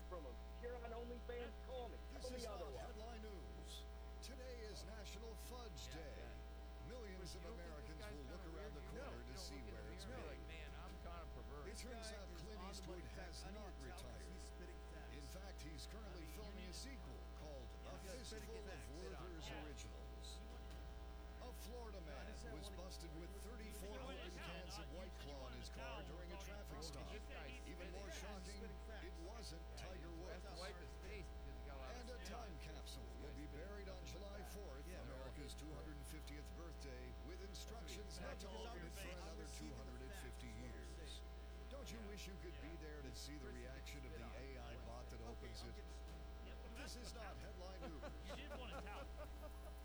from him. If you're on OnlyFans, call me. This Tell is me not otherwise. headline news. Today is National Fudge Day. Millions of Americans will look around the corner to see where it's made. Like, man, I'm kind of perverted. It turns out Clint Eastwood has not retired. In fact, he's currently filming a sequel called A Fistful of Werther's Originals. A Florida man was busted with 34 open cans of White Claw in his car during a traffic stop. Even more shocking, it wasn't Tiger Woods. Wipe his face because he got a lot And of a time capsule will be buried on July 4th, America's 250th birthday, with instructions not to open it for another 250 years. Don't you wish you could be there to see the reaction of the AI bot that opens it? This is not headline news. You did want to tout.